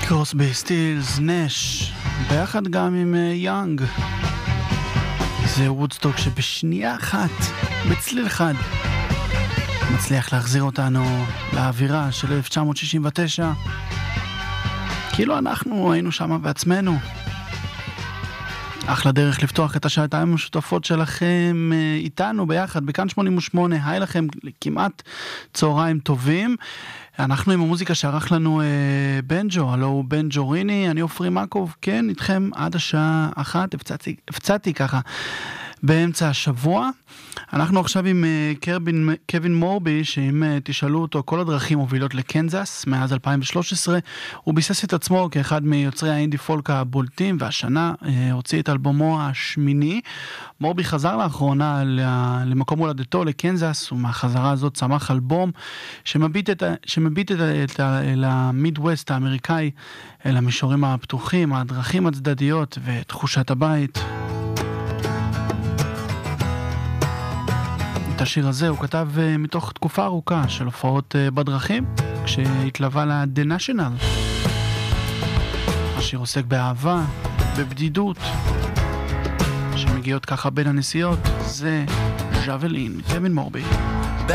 קרוסבי, סטילס, נש, ביחד גם עם יאנג. זה וודסטוק שבשנייה אחת, בצליל אחד, מצליח להחזיר אותנו לאווירה של 1969, כאילו אנחנו היינו שם בעצמנו. אחלה דרך לפתוח את השעתיים המשותפות שלכם איתנו ביחד בכאן 88. היי לכם, כמעט צהריים טובים. אנחנו עם המוזיקה שערך לנו בנג'ו, הלו הוא בנג'ו ריני, אני אופרי מקוב, כן, איתכם עד השעה 1, הפצעתי ככה באמצע השבוע. אנחנו עכשיו עם קווין מורבי, שאם תשאלו אותו, כל הדרכים מובילות לקנזס מאז 2013. הוא ביסס את עצמו כאחד מיוצרי האינדי פולק הבולטים, והשנה הוציא את אלבומו השמיני. מורבי חזר לאחרונה למקום הולדתו, לקנזס, ומהחזרה הזאת צמח אלבום שמביט אל המידווסט האמריקאי, אל המישורים הפתוחים, הדרכים הצדדיות ותחושת הבית. את השיר הזה הוא כתב מתוך תקופה ארוכה של הופעות בדרכים, כשהתלווה ל-The National. השיר עוסק באהבה, בבדידות, שמגיעות ככה בין הנסיעות. זה ז'אבלין, קווין מורבי.